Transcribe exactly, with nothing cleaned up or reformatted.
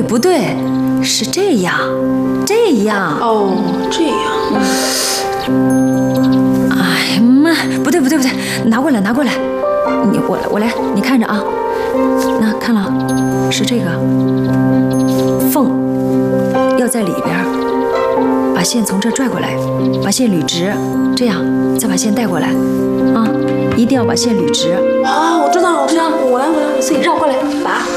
不对，是这样，这样。 哦，这样。 哎呀妈，不对不对不对，拿过来拿过来，你我我来，你看着啊，那看了，是这个缝要在里边，把线从这拽过来，把线捋直，这样再把线带过来，啊，一定要把线捋直。 好，我知道了，我知道了，我来我来，我自己绕过来，拔。